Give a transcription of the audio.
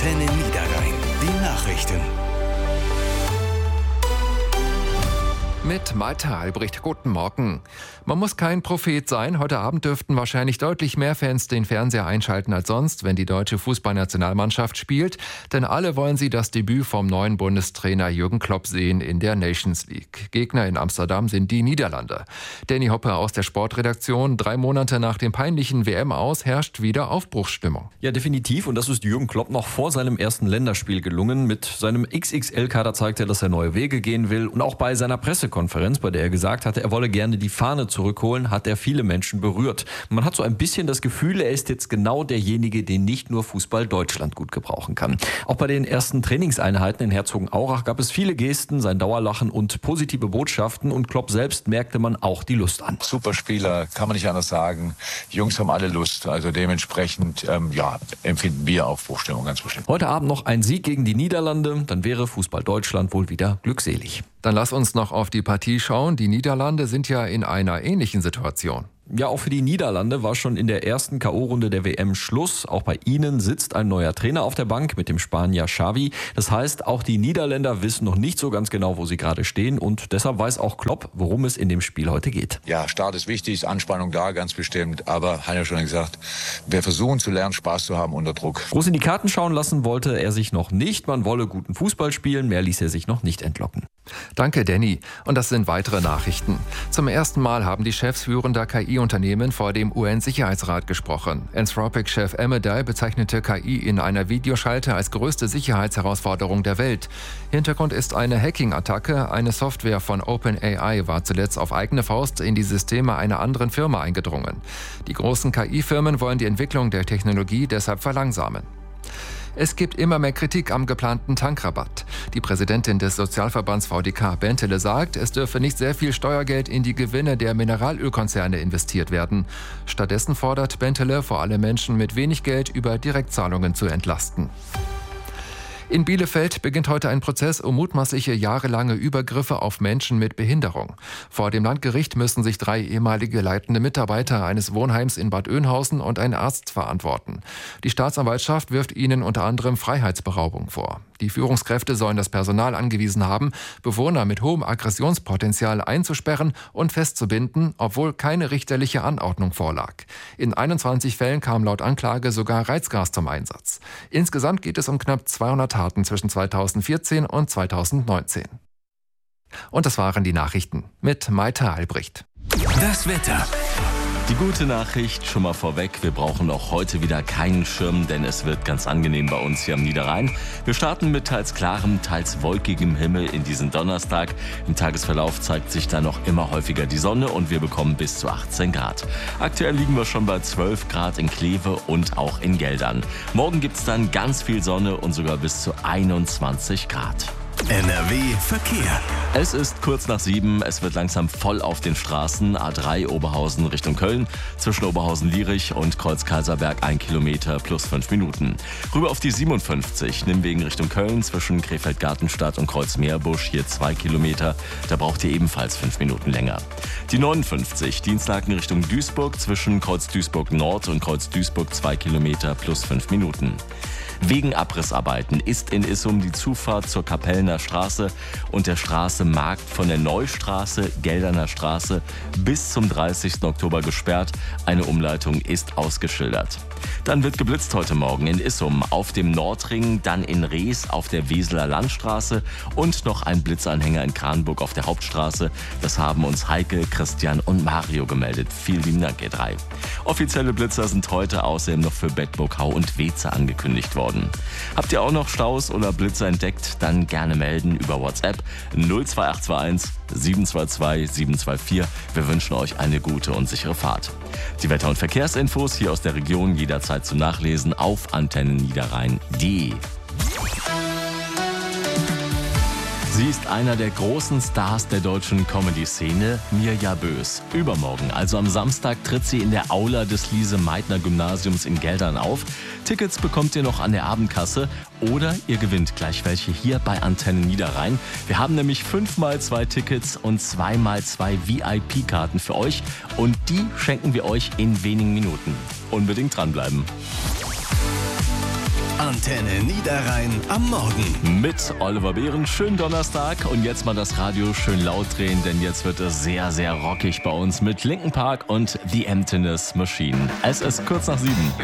Antenne Niederrhein. Die Nachrichten. Mit Malte Albrecht, guten Morgen. Man muss kein Prophet sein. Heute Abend dürften wahrscheinlich deutlich mehr Fans den Fernseher einschalten als sonst, wenn die deutsche Fußballnationalmannschaft spielt. Denn alle wollen sie das Debüt vom neuen Bundestrainer Jürgen Klopp sehen in der Nations League. Gegner in Amsterdam sind die Niederlande. Danny Hoppe aus der Sportredaktion. 3 Monate nach dem peinlichen WM-Aus herrscht wieder Aufbruchsstimmung. Ja, definitiv. Und das ist Jürgen Klopp noch vor seinem ersten Länderspiel gelungen. Mit seinem XXL-Kader zeigt er, dass er neue Wege gehen will. Und auch bei seiner Pressekonferenz, bei der er gesagt hatte, er wolle gerne die Fahne zurückholen, hat er viele Menschen berührt. Man hat so ein bisschen das Gefühl, er ist jetzt genau derjenige, den nicht nur Fußball Deutschland gut gebrauchen kann. Auch bei den ersten Trainingseinheiten in Herzogenaurach gab es viele Gesten, sein Dauerlachen und positive Botschaften. Und Klopp selbst merkte man auch die Lust an. Super Spieler, kann man nicht anders sagen. Die Jungs haben alle Lust. Also dementsprechend empfinden wir Aufbruchstimmung ganz bestimmt. Heute Abend noch ein Sieg gegen die Niederlande, dann wäre Fußball Deutschland wohl wieder glückselig. Dann lass uns noch auf die Partie schauen. Die Niederlande sind ja in einer ähnlichen Situation. Ja, auch für die Niederlande war schon in der ersten K.O.-Runde der WM Schluss. Auch bei ihnen sitzt ein neuer Trainer auf der Bank mit dem Spanier Xavi. Das heißt, auch die Niederländer wissen noch nicht so ganz genau, wo sie gerade stehen. Und deshalb weiß auch Klopp, worum es in dem Spiel heute geht. Ja, Start ist wichtig, ist Anspannung da, ganz bestimmt. Aber, hat ja schon gesagt, wir versuchen zu lernen, Spaß zu haben unter Druck. Groß in die Karten schauen lassen wollte er sich noch nicht. Man wolle guten Fußball spielen, mehr ließ er sich noch nicht entlocken. Danke, Danny. Und das sind weitere Nachrichten. Zum ersten Mal haben die Chefs führender KI-Unternehmen vor dem UN-Sicherheitsrat gesprochen. Anthropic-Chef Amedei bezeichnete KI in einer Videoschalte als größte Sicherheitsherausforderung der Welt. Hintergrund ist eine Hacking-Attacke. Eine Software von OpenAI war zuletzt auf eigene Faust in die Systeme einer anderen Firma eingedrungen. Die großen KI-Firmen wollen die Entwicklung der Technologie deshalb verlangsamen. Es gibt immer mehr Kritik am geplanten Tankrabatt. Die Präsidentin des Sozialverbands VDK Bentele sagt, es dürfe nicht sehr viel Steuergeld in die Gewinne der Mineralölkonzerne investiert werden. Stattdessen fordert Bentele vor allem Menschen mit wenig Geld über Direktzahlungen zu entlasten. In Bielefeld beginnt heute ein Prozess um mutmaßliche jahrelange Übergriffe auf Menschen mit Behinderung. Vor dem Landgericht müssen sich 3 ehemalige leitende Mitarbeiter eines Wohnheims in Bad Oeynhausen und ein Arzt verantworten. Die Staatsanwaltschaft wirft ihnen unter anderem Freiheitsberaubung vor. Die Führungskräfte sollen das Personal angewiesen haben, Bewohner mit hohem Aggressionspotenzial einzusperren und festzubinden, obwohl keine richterliche Anordnung vorlag. In 21 Fällen kam laut Anklage sogar Reizgas zum Einsatz. Insgesamt geht es um knapp 200 Taten zwischen 2014 und 2019. Und das waren die Nachrichten mit Malte Albrecht. Das Wetter. Die gute Nachricht schon mal vorweg, wir brauchen auch heute wieder keinen Schirm, denn es wird ganz angenehm bei uns hier am Niederrhein. Wir starten mit teils klarem, teils wolkigem Himmel in diesen Donnerstag. Im Tagesverlauf zeigt sich dann noch immer häufiger die Sonne und wir bekommen bis zu 18 Grad. Aktuell liegen wir schon bei 12 Grad in Kleve und auch in Geldern. Morgen gibt es dann ganz viel Sonne und sogar bis zu 21 Grad. NRW Verkehr. Es ist kurz nach 7, es wird langsam voll auf den Straßen. A3 Oberhausen Richtung Köln, zwischen Oberhausen-Lierich und Kreuz-Kaiserberg 1 Kilometer plus 5 Minuten. Rüber auf die 57, Nimmwegen Richtung Köln, zwischen Krefeld-Gartenstadt und Kreuz-Meerbusch, hier 2 Kilometer. Da braucht ihr ebenfalls 5 Minuten länger. Die 59, Dienstlaken Richtung Duisburg, zwischen Kreuz-Duisburg Nord und Kreuz-Duisburg 2 Kilometer plus 5 Minuten. Wegen Abrissarbeiten ist in Issum die Zufahrt zur Kapellener Straße und der Straße Markt von der Neustraße, Gelderner Straße bis zum 30. Oktober gesperrt. Eine Umleitung ist ausgeschildert. Dann wird geblitzt heute Morgen in Issum, auf dem Nordring, dann in Rees auf der Weseler Landstraße und noch ein Blitzanhänger in Kranburg auf der Hauptstraße. Das haben uns Heike, Christian und Mario gemeldet. Vielen lieben Dank, ihr 3. Offizielle Blitzer sind heute außerdem noch für Bedburg-Hau und Weze angekündigt worden. Habt ihr auch noch Staus oder Blitzer entdeckt? Dann gerne melden über WhatsApp 02821 722 724. Wir wünschen euch eine gute und sichere Fahrt. Die Wetter- und Verkehrsinfos hier aus der Region jederzeit zum Nachlesen auf antennenniederrhein.de. Sie ist einer der großen Stars der deutschen Comedy-Szene, Mirja Bös. Übermorgen, also am Samstag, tritt sie in der Aula des Lise-Meitner-Gymnasiums in Geldern auf. Tickets bekommt ihr noch an der Abendkasse oder ihr gewinnt gleich welche hier bei Antenne Niederrhein. Wir haben nämlich 5x2 Tickets und 2x2 VIP-Karten für euch und die schenken wir euch in wenigen Minuten. Unbedingt dranbleiben. Antenne Niederrhein am Morgen. Mit Oliver Behren. Schönen Donnerstag. Und jetzt mal das Radio schön laut drehen, denn jetzt wird es sehr, sehr rockig bei uns mit Linkin Park und The Emptiness Machine. Es ist kurz nach 7.